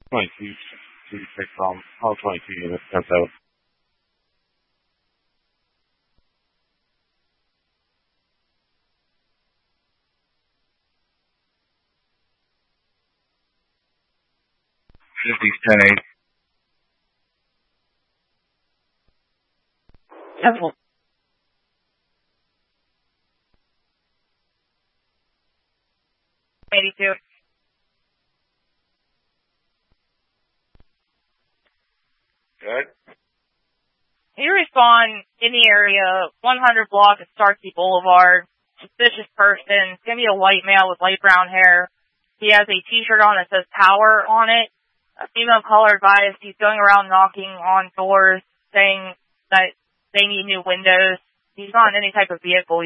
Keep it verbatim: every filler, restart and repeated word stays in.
twenty-two, thirty-six, um, all twenty-two units sent out. fifty, ten, eight. Temple. eighty-two. Good. You respond in the area, one hundred block of Starkey Boulevard. Suspicious person. It's going to be a white male with light brown hair. He has a t-shirt on that says power on it. A female caller advised he's going around knocking on doors saying that they need new windows. He's not in any type of vehicle.